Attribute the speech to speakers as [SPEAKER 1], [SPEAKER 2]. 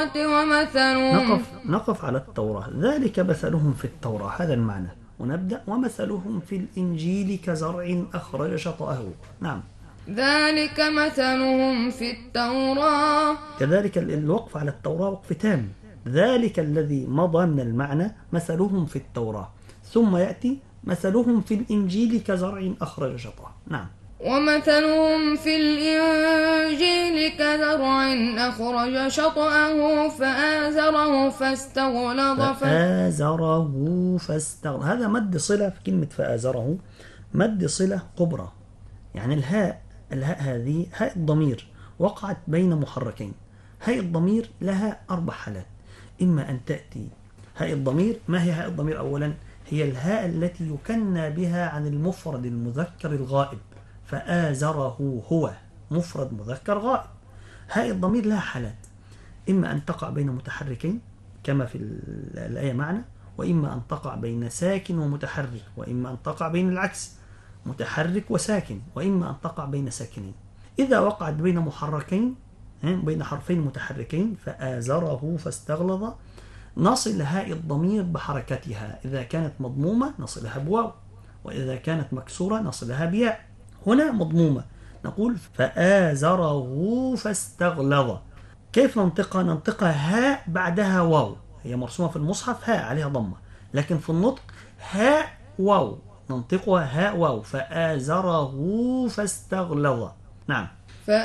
[SPEAKER 1] ومثلهم
[SPEAKER 2] نقف على التوراة. ذلك مثلهم في التوراة، هذا المعنى. ونبدأ ومثلهم في الإنجيل كزرع أخرج شطأه. نعم.
[SPEAKER 1] ذلك مثلهم في التوراة.
[SPEAKER 2] كذلك الوقف على التوراة وقف تام. ذلك الذي مضى من المعنى مثلهم في التوراة، ثم يأتي مثلهم في الإنجيل كزرع أخرج شطأه. نعم.
[SPEAKER 1] ومثلهم في الإنجيل كزرع أخرج شطأه
[SPEAKER 2] فآزره. هذا مد صلة في كلمة فآزره، مد صلة كبرى. يعني الهاء هذه هاء الضمير وقعت بين محركين. هاء الضمير لها 4 حالات. إما أن تأتي هاء الضمير. ما هي هاء الضمير أولا؟ هي الهاء التي يكنى بها عن المفرد المذكر الغائب. فآزره هو مفرد مذكر غائب. هاء الضمير لها حالات: إما أن تقع بين متحركين كما في الآية معنا، وإما أن تقع بين ساكن ومتحرك، وإما أن تقع بين العكس متحرك وساكن، وإما أن تقع بين ساكنين. إذا وقعت بين محركين، بين حرفين متحركين، فآزره فاستغلظ، نصل هاء الضمير بحركتها. إذا كانت مضمومة نصلها بواو، وإذا كانت مكسورة نصلها بياء. هنا مضمومة نقول فآزره فاستغلظ. كيف ننطقها؟ ننطقها هاء بعدها واو. هي مرسومة في المصحف هاء عليها ضمة، لكن في النطق هاء واو، ننطقها هاء واو. فآزره فاستغلظ. نعم.